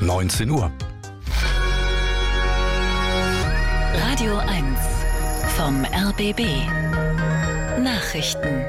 19 Uhr. Radio 1 vom RBB. Nachrichten.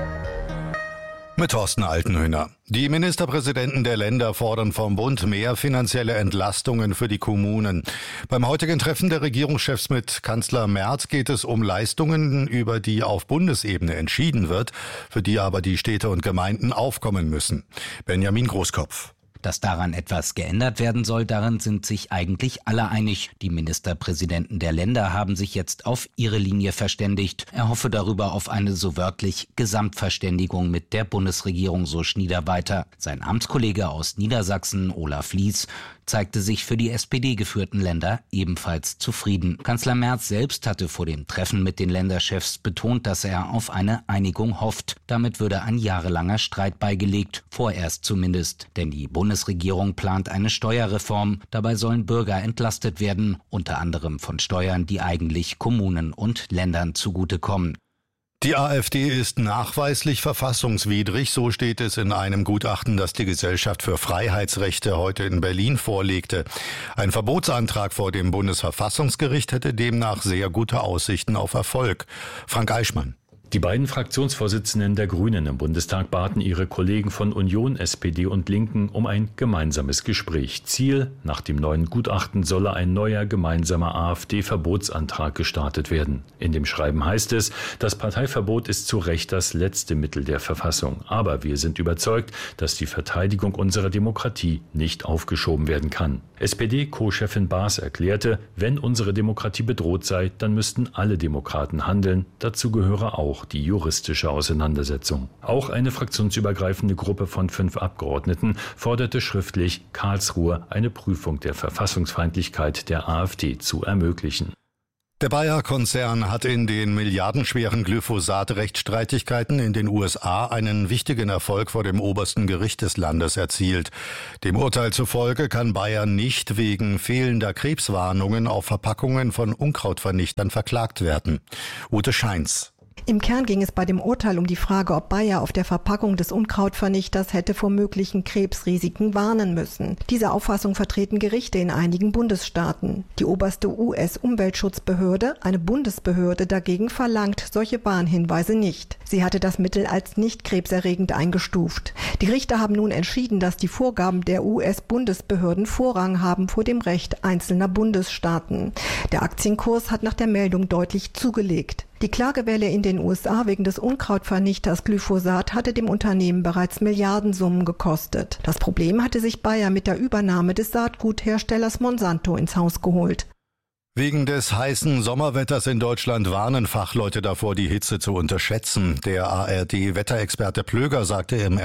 Mit Thorsten Altenhöhner. Die Ministerpräsidenten der Länder fordern vom Bund mehr finanzielle Entlastungen für die Kommunen. Beim heutigen Treffen der Regierungschefs mit Kanzler Merz geht es um Leistungen, über die auf Bundesebene entschieden wird, für die aber die Städte und Gemeinden aufkommen müssen. Benjamin Großkopf. Dass daran etwas geändert werden soll, darin sind sich eigentlich alle einig. Die Ministerpräsidenten der Länder haben sich jetzt auf ihre Linie verständigt. Er hoffe darüber auf eine so wörtlich Gesamtverständigung mit der Bundesregierung, so Schnieder weiter. Sein Amtskollege aus Niedersachsen, Olaf Lies, zeigte sich für die SPD-geführten Länder ebenfalls zufrieden. Kanzler Merz selbst hatte vor dem Treffen mit den Länderchefs betont, dass er auf eine Einigung hofft. Damit würde ein jahrelanger Streit beigelegt, vorerst zumindest. Denn die Bundesregierung plant eine Steuerreform. Dabei sollen Bürger entlastet werden, unter anderem von Steuern, die eigentlich Kommunen und Ländern zugutekommen. Die AfD ist nachweislich verfassungswidrig, so steht es in einem Gutachten, das die Gesellschaft für Freiheitsrechte heute in Berlin vorlegte. Ein Verbotsantrag vor dem Bundesverfassungsgericht hätte demnach sehr gute Aussichten auf Erfolg. Frank Eichmann. Die beiden Fraktionsvorsitzenden der Grünen im Bundestag baten ihre Kollegen von Union, SPD und Linken um ein gemeinsames Gespräch. Ziel: Nach dem neuen Gutachten solle ein neuer gemeinsamer AfD-Verbotsantrag gestartet werden. In dem Schreiben heißt es, das Parteiverbot ist zu Recht das letzte Mittel der Verfassung. Aber wir sind überzeugt, dass die Verteidigung unserer Demokratie nicht aufgeschoben werden kann. SPD-Co-Chefin Baas erklärte, wenn unsere Demokratie bedroht sei, dann müssten alle Demokraten handeln. Dazu gehöre auch die juristische Auseinandersetzung. Auch eine fraktionsübergreifende Gruppe von 5 Abgeordneten forderte schriftlich, Karlsruhe eine Prüfung der Verfassungsfeindlichkeit der AfD zu ermöglichen. Der Bayer-Konzern hat in den milliardenschweren Glyphosat-Rechtsstreitigkeiten in den USA einen wichtigen Erfolg vor dem obersten Gericht des Landes erzielt. Dem Urteil zufolge kann Bayer nicht wegen fehlender Krebswarnungen auf Verpackungen von Unkrautvernichtern verklagt werden. Ute Scheins. Im Kern ging es bei dem Urteil um die Frage, ob Bayer auf der Verpackung des Unkrautvernichters hätte vor möglichen Krebsrisiken warnen müssen. Diese Auffassung vertreten Gerichte in einigen Bundesstaaten. Die oberste US-Umweltschutzbehörde, eine Bundesbehörde, dagegen verlangt solche Warnhinweise nicht. Sie hatte das Mittel als nicht krebserregend eingestuft. Die Richter haben nun entschieden, dass die Vorgaben der US-Bundesbehörden Vorrang haben vor dem Recht einzelner Bundesstaaten. Der Aktienkurs hat nach der Meldung deutlich zugelegt. Die Klagewelle in den USA wegen des Unkrautvernichters Glyphosat hatte dem Unternehmen bereits Milliardensummen gekostet. Das Problem hatte sich Bayer mit der Übernahme des Saatgutherstellers Monsanto ins Haus geholt. Wegen des heißen Sommerwetters in Deutschland warnen Fachleute davor, die Hitze zu unterschätzen. Der ARD-Wetterexperte Plöger sagte im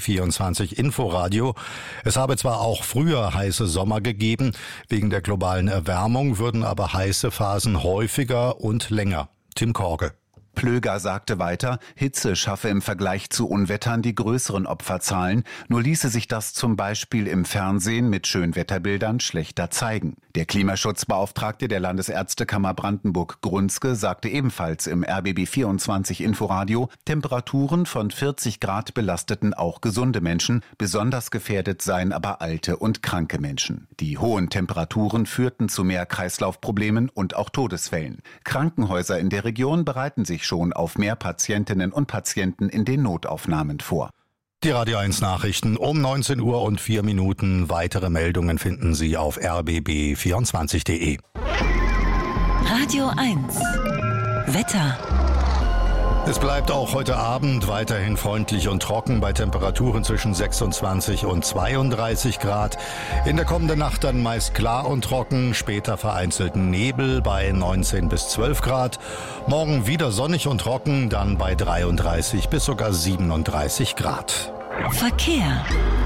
RBB24 Inforadio, es habe zwar auch früher heiße Sommer gegeben, wegen der globalen Erwärmung würden aber heiße Phasen häufiger und länger. Tim Korge. Plöger sagte weiter, Hitze schaffe im Vergleich zu Unwettern die größeren Opferzahlen, nur ließe sich das zum Beispiel im Fernsehen mit Schönwetterbildern schlechter zeigen. Der Klimaschutzbeauftragte der Landesärztekammer Brandenburg Grunzke sagte ebenfalls im RBB24 Inforadio, Temperaturen von 40 Grad belasteten auch gesunde Menschen, besonders gefährdet seien aber alte und kranke Menschen. Die hohen Temperaturen führten zu mehr Kreislaufproblemen und auch Todesfällen. Krankenhäuser in der Region bereiten sich schon auf mehr Patientinnen und Patienten in den Notaufnahmen vor. Die Radio 1 Nachrichten um 19 Uhr und 4 Minuten. Weitere Meldungen finden Sie auf rbb24.de. Radio 1 Wetter. Es bleibt auch heute Abend weiterhin freundlich und trocken bei Temperaturen zwischen 26 und 32 Grad. In der kommenden Nacht dann meist klar und trocken, später vereinzelten Nebel bei 19 bis 12 Grad. Morgen wieder sonnig und trocken, dann bei 33 bis sogar 37 Grad. Verkehr.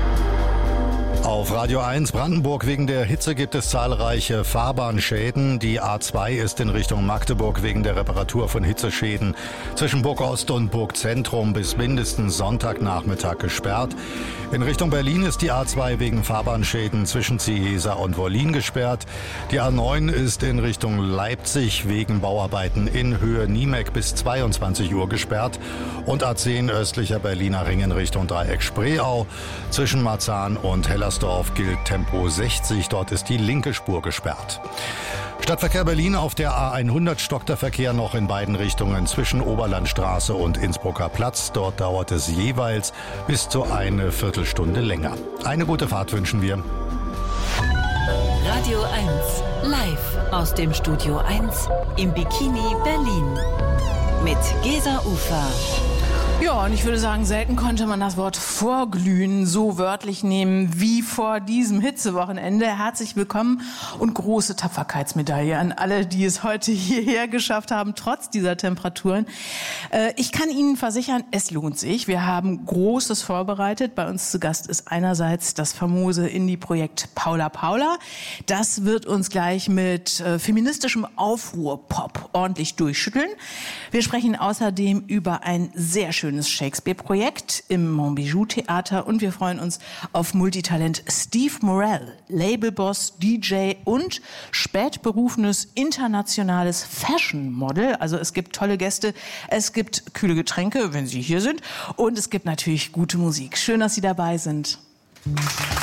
Auf Radio 1 Brandenburg wegen der Hitze gibt es zahlreiche Fahrbahnschäden. Die A2 ist in Richtung Magdeburg wegen der Reparatur von Hitzeschäden zwischen Burg Ost und Burg Zentrum bis mindestens Sonntagnachmittag gesperrt. In Richtung Berlin ist die A2 wegen Fahrbahnschäden zwischen Ziehesa und Wollin gesperrt. Die A9 ist in Richtung Leipzig wegen Bauarbeiten in Höhe Niemek bis 22 Uhr gesperrt. Und A10 östlicher Berliner Ring in Richtung Dreieck Spreeau zwischen Marzahn und Hellersdorf Düsseldorf gilt Tempo 60. Dort ist die linke Spur gesperrt. Stadtverkehr Berlin: Auf der A100 stockt der Verkehr noch in beiden Richtungen zwischen Oberlandstraße und Innsbrucker Platz. Dort dauert es jeweils bis zu eine Viertelstunde länger. Eine gute Fahrt wünschen wir. Radio 1, live aus dem Studio 1 im Bikini Berlin mit Gesa Ufer. Ja, und ich würde sagen, selten konnte man das Wort vorglühen so wörtlich nehmen wie vor diesem Hitzewochenende. Herzlich willkommen und große Tapferkeitsmedaille an alle, die es heute hierher geschafft haben, trotz dieser Temperaturen. Ich kann Ihnen versichern, es lohnt sich. Wir haben Großes vorbereitet. Bei uns zu Gast ist einerseits das famose Indie-Projekt Paula Paula. Das wird uns gleich mit feministischem Aufruhr-Pop ordentlich durchschütteln. Wir sprechen außerdem über ein sehr schönes Shakespeare-Projekt im Montbijou-Theater und wir freuen uns auf Multitalent Steve Morell, Labelboss, DJ und spätberufenes internationales Fashion-Model. Also es gibt tolle Gäste, es gibt kühle Getränke, wenn Sie hier sind, und es gibt natürlich gute Musik. Schön, dass Sie dabei sind.